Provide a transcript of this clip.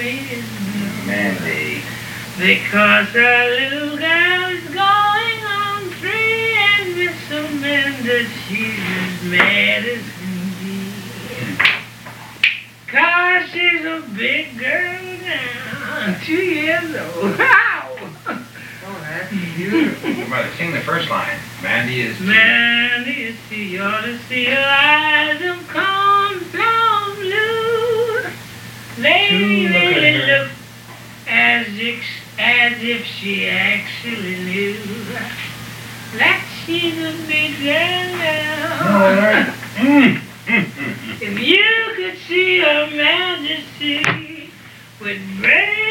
is blue. Mandy. Because our little girl is going on free, and Miss Amanda, she's as mad as can be. 'Cause she's a big girl now, 2 years old. Wow! Oh, that's beautiful. Brother, sing the first line. Mandy is... Mandy, you ought to see her eyes of cornflower blue. They really look as if she actually knew that she's a big girl now. If you could see her majesty with brave